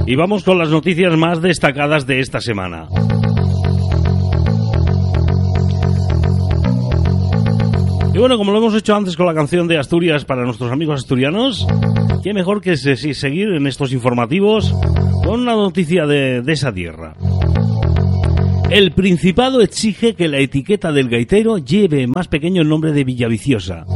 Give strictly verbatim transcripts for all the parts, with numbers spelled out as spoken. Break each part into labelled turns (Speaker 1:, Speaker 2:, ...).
Speaker 1: Y vamos con las noticias más destacadas de esta semana. Y bueno, como lo hemos hecho antes con la canción de Asturias para nuestros amigos asturianos, qué mejor que se, si, seguir en estos informativos con una noticia de, de esa tierra. El Principado exige que la etiqueta del gaitero lleve más pequeño el nombre de Villaviciosa.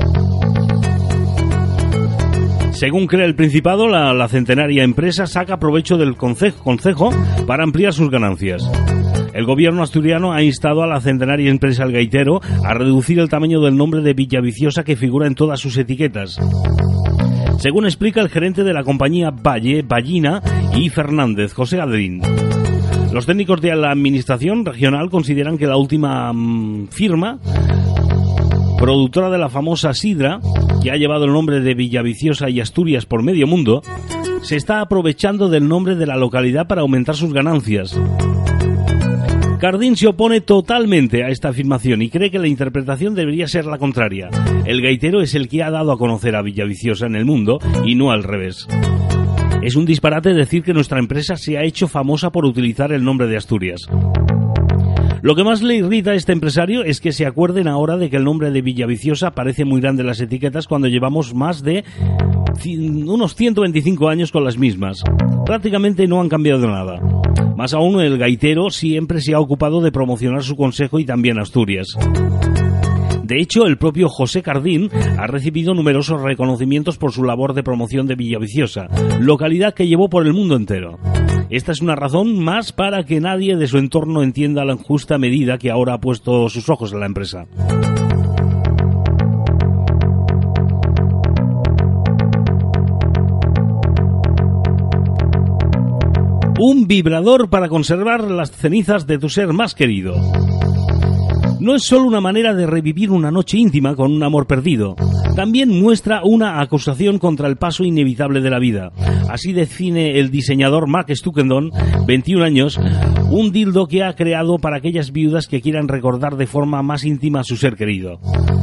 Speaker 1: Según cree el Principado, la, la centenaria empresa saca provecho del concejo, concejo para ampliar sus ganancias. El gobierno asturiano ha instado a la centenaria empresa El Gaitero a reducir el tamaño del nombre de Villaviciosa que figura en todas sus etiquetas. Según explica el gerente de la compañía Valle, Ballina y Fernández, José Gadrín. Los técnicos de la administración regional consideran que la última mmm, firma, productora de la famosa sidra, que ha llevado el nombre de Villaviciosa y Asturias por medio mundo, se está aprovechando del nombre de la localidad para aumentar sus ganancias. Cardín se opone totalmente a esta afirmación y cree que la interpretación debería ser la contraria. El gaitero es el que ha dado a conocer a Villaviciosa en el mundo y no al revés. Es un disparate decir que nuestra empresa se ha hecho famosa por utilizar el nombre de Asturias. Lo que más le irrita a este empresario es que se acuerden ahora de que el nombre de Villaviciosa parece muy grande en las etiquetas cuando llevamos más de unos ciento veinticinco años con las mismas. Prácticamente no han cambiado nada. Más aún, el gaitero siempre se ha ocupado de promocionar su concejo y también Asturias. De hecho, el propio José Cardín ha recibido numerosos reconocimientos por su labor de promoción de Villaviciosa, localidad que llevó por el mundo entero. Esta es una razón más para que nadie de su entorno entienda la injusta medida que ahora ha puesto sus ojos en la empresa. Un vibrador para conservar las cenizas de tu ser más querido. No es solo una manera de revivir una noche íntima con un amor perdido, también muestra una acusación contra el paso inevitable de la vida. Así define el diseñador Mark Stuckendon, veintiún años, un dildo que ha creado para aquellas viudas que quieran recordar de forma más íntima a su ser querido.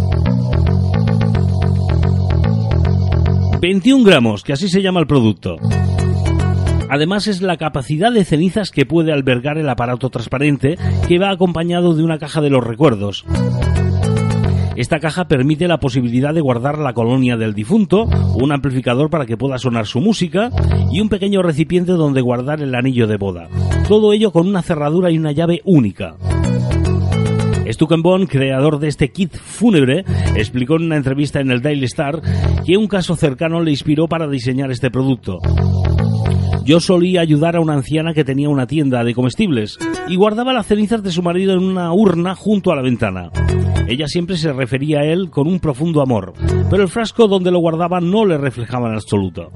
Speaker 1: veintiún gramos, que así se llama el producto. Además, es la capacidad de cenizas que puede albergar el aparato transparente que va acompañado de una caja de los recuerdos. Esta caja permite la posibilidad de guardar la colonia del difunto, un amplificador para que pueda sonar su música y un pequeño recipiente donde guardar el anillo de boda. Todo ello con una cerradura y una llave única. Stuckenborn, creador de este kit fúnebre, explicó en una entrevista en el Daily Star que un caso cercano le inspiró para diseñar este producto. Yo solía ayudar a una anciana que tenía una tienda de comestibles y guardaba las cenizas de su marido en una urna junto a la ventana. Ella siempre se refería a él con un profundo amor, pero el frasco donde lo guardaba no le reflejaba en absoluto.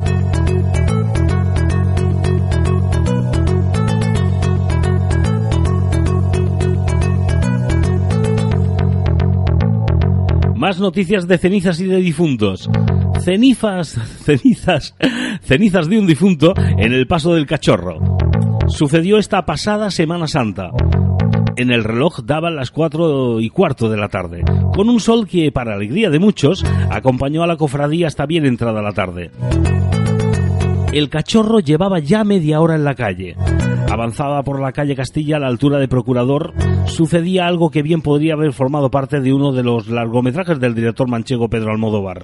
Speaker 1: Más noticias de cenizas y de difuntos. Cenizas, cenizas, cenizas de un difunto en el Paso del Cachorro. Sucedió esta pasada Semana Santa. En el reloj daban las cuatro y cuarto de la tarde, con un sol que, para alegría de muchos, acompañó a la cofradía hasta bien entrada la tarde. El cachorro llevaba ya media hora en la calle. Avanzaba por la calle Castilla a la altura de Procurador, sucedía algo que bien podría haber formado parte de uno de los largometrajes del director manchego Pedro Almodóvar.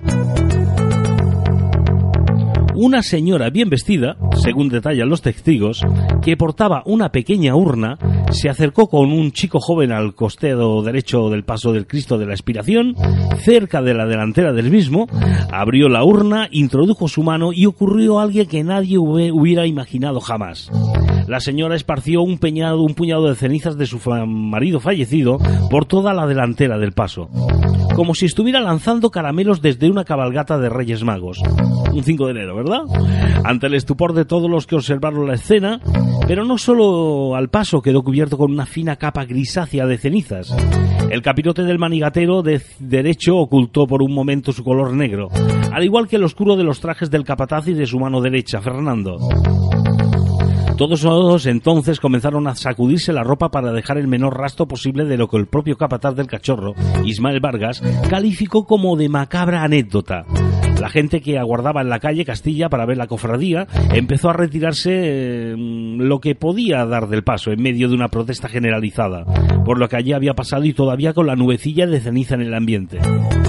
Speaker 1: Una señora bien vestida, según detallan los testigos, que portaba una pequeña urna, se acercó con un chico joven al costado derecho del Paso del Cristo de la Expiración, cerca de la delantera del mismo, abrió la urna, introdujo su mano y ocurrió algo que nadie hubiera imaginado jamás. La señora esparció un, peñado, un puñado de cenizas de su marido fallecido por toda la delantera del paso, como si estuviera lanzando caramelos desde una cabalgata de Reyes Magos. Un cinco de enero, ¿verdad? Ante el estupor de todos los que observaron la escena, pero no solo al paso quedó cubierto con una fina capa grisácea de cenizas. El capirote del manigatero de derecho ocultó por un momento su color negro, al igual que el oscuro de los trajes del capataz y de su mano derecha, Fernando. Todos todos entonces comenzaron a sacudirse la ropa para dejar el menor rastro posible de lo que el propio capataz del cachorro, Ismael Vargas, calificó como de macabra anécdota. La gente que aguardaba en la calle Castilla para ver la cofradía empezó a retirarse eh, lo que podía dar del paso en medio de una protesta generalizada, por lo que allí había pasado y todavía con la nubecilla de ceniza en el ambiente.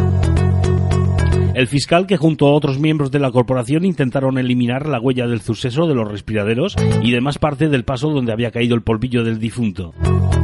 Speaker 1: El fiscal, que junto a otros miembros de la corporación intentaron eliminar la huella del suceso de los respiraderos y demás parte del paso donde había caído el polvillo del difunto.